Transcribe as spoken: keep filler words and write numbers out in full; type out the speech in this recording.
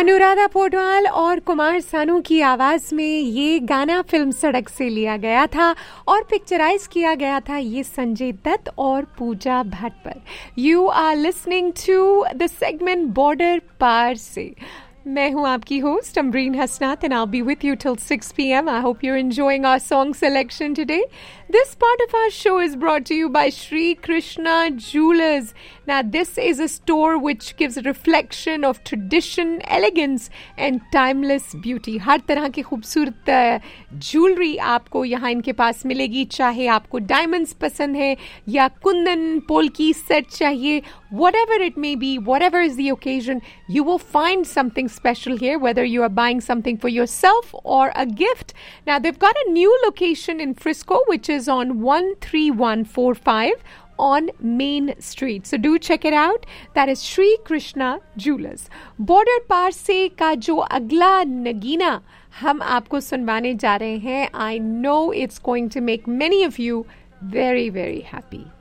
अनुराधा पौडवाल और कुमार सानू की आवाज में ये गाना फिल्म सड़क से लिया गया था और पिक्चराइज किया गया था ये संजय दत्त और पूजा भट्ट पर. You are listening to the segment border पार से. मैं हूं आपकी host Amreen Hasnat and I'll be with you till six p.m. I hope you're enjoying our song selection today. This part of our show is brought to you by Shri Krishna Jewelers. Now this is a store which gives a reflection of tradition, elegance and timeless beauty. हर तरह की खूबसूरत jewellery आपको यहाँ इनके पास मिलेगी, चाहे आपको diamonds पसंद है या कुंदन पोल्की सेट चाहिए. Whatever it may be, whatever is the occasion, you will find something special here, whether you are buying something for yourself or a gift. Now, they've got a new location in Frisco, which is on one three one four five on Main Street. So do check it out. That is Shri Krishna Jewelers. Border Par Se का जो अगला नगीना हम आपको सुनवाने जा रहे हैं, I know it's going to make many of you very, very happy.